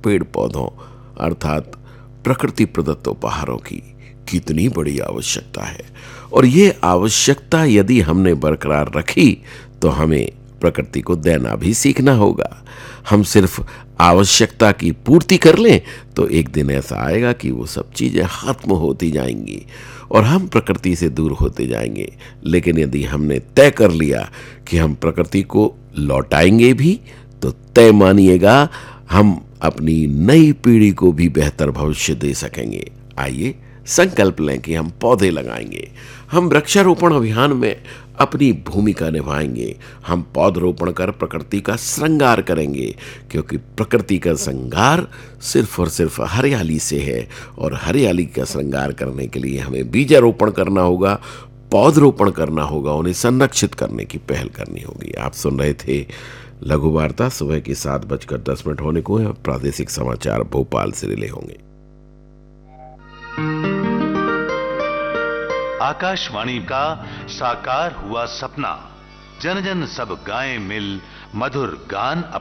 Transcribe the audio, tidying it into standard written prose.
पेड़ पौधों अर्थात प्रकृति प्रदत्त उपहारों की कितनी बड़ी आवश्यकता है। और ये आवश्यकता यदि हमने बरकरार रखी तो हमें प्रकृति को देना भी सीखना होगा। हम सिर्फ आवश्यकता की पूर्ति कर लें तो एक दिन ऐसा आएगा कि वो सब चीज़ें खत्म होती जाएंगी और हम प्रकृति से दूर होते जाएंगे। लेकिन यदि हमने तय कर लिया कि हम प्रकृति को लौटाएंगे भी, तो तय मानिएगा हम अपनी नई पीढ़ी को भी बेहतर भविष्य दे सकेंगे। आइए संकल्प लें कि हम पौधे लगाएंगे, हम वृक्षारोपण अभियान में अपनी भूमिका निभाएंगे, हम पौधरोपण कर प्रकृति का श्रृंगार करेंगे, क्योंकि प्रकृति का श्रृंगार सिर्फ और सिर्फ हरियाली से है। और हरियाली का श्रृंगार करने के लिए हमें बीजारोपण करना होगा, पौधरोपण करना होगा, उन्हें संरक्षित करने की पहल करनी होगी। आप सुन रहे थे लघु वार्ता, सुबह के 7:10 होने को है। प्रादेशिक समाचार भोपाल से रिले होंगे। आकाशवाणी का साकार हुआ सपना, जन जन सब गाएं मिल मधुर गान